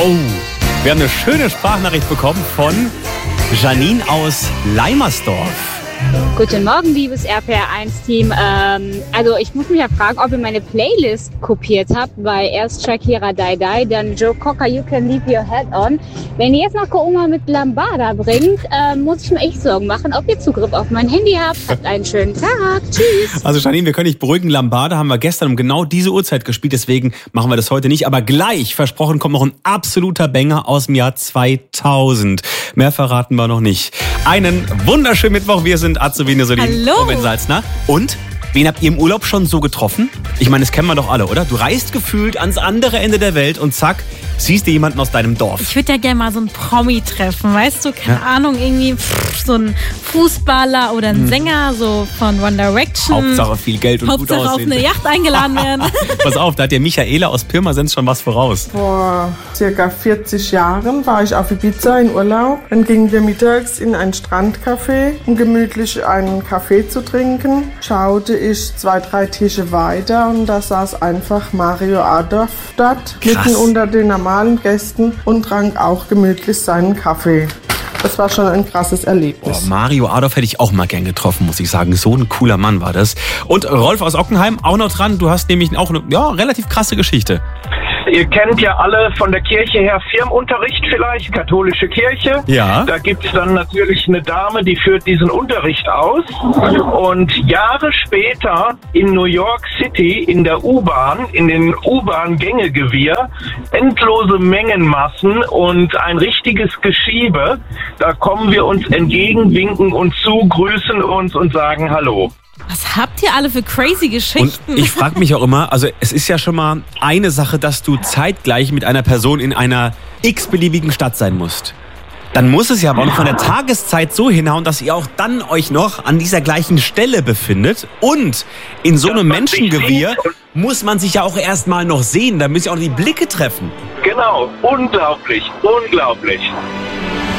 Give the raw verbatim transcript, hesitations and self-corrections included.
Oh, wir haben eine schöne Sprachnachricht bekommen von Janine aus Leimersdorf. Guten Morgen, liebes R P R eins Team. Ähm, also ich muss mich ja fragen, ob ihr meine Playlist kopiert habt, weil erst Shakira Die Die, dann Joe Cocker You Can Leave Your Head On. Wenn ihr jetzt noch Kouma mit Lambada bringt, äh, muss ich mir echt Sorgen machen, ob ihr Zugriff auf mein Handy habt. Habt einen schönen Tag. Tschüss. Also Janine, wir können dich beruhigen. Lambada haben wir gestern um genau diese Uhrzeit gespielt, deswegen machen wir das heute nicht. Aber gleich, versprochen, kommt noch ein absoluter Banger aus dem Jahr zweitausend. Mehr verraten wir noch nicht. Einen wunderschönen Mittwoch. Wir sind Azubine Solin und Ben Salzner. Und wen habt ihr im Urlaub schon so getroffen? Ich meine, das kennen wir doch alle, oder? Du reist gefühlt ans andere Ende der Welt und zack, siehst du jemanden aus deinem Dorf. Ich würde ja gerne mal so einen Promi treffen, weißt du? Keine ja. Ahnung, irgendwie pff, so ein Fußballer oder ein hm. Sänger so von One Direction. Hauptsache viel Geld und Hauptsache gut aussehen. auf eine Yacht eingeladen werden. Pass auf, da hat der Michaela aus Pirmasens schon was voraus. Vor circa vierzig Jahren war ich auf Ibiza in Urlaub. Dann gingen wir mittags in ein Strandcafé, um gemütlich einen Kaffee zu trinken. Schaute ich zwei, drei Tische weiter und da saß einfach Mario Adolf dort, mitten unter den normalen Gästen und trank auch gemütlich seinen Kaffee. Das war schon ein krasses Erlebnis. Boah, Mario Adolf hätte ich auch mal gern getroffen, muss ich sagen. So ein cooler Mann war das. Und Rolf aus Ockenheim, auch noch dran. Du hast nämlich auch eine ja, relativ krasse Geschichte. Ihr kennt ja alle von der Kirche her Firmenunterricht vielleicht, katholische Kirche. Ja. Da gibt's dann natürlich eine Dame, die führt diesen Unterricht aus. Und Jahre später in New York City in der U-Bahn, in den U-Bahn-Gängegewirr, endlose Mengenmassen und ein richtiges Geschiebe. Da kommen wir uns entgegen, winken uns zu, grüßen uns und sagen Hallo. Was habt ihr alle für crazy Geschichten? Und ich frage mich auch immer, also es ist ja schon mal eine Sache, dass du zeitgleich mit einer Person in einer x-beliebigen Stadt sein musst. Dann muss es ja aber auch noch von der Tageszeit so hinhauen, dass ihr auch dann euch noch an dieser gleichen Stelle befindet. Und in so einem Menschengewirr muss man sich ja auch erstmal noch sehen. Da müssen ja auch die Blicke treffen. Genau, unglaublich, unglaublich.